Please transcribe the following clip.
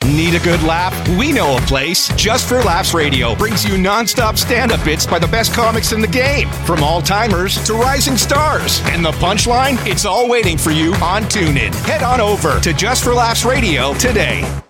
Need a good laugh? We know a place. Just for Laughs Radio brings you nonstop stand-up bits by the best comics in the game, from all-timers to rising stars. And the punchline? It's all waiting for you on TuneIn. Head on over to Just for Laughs Radio today.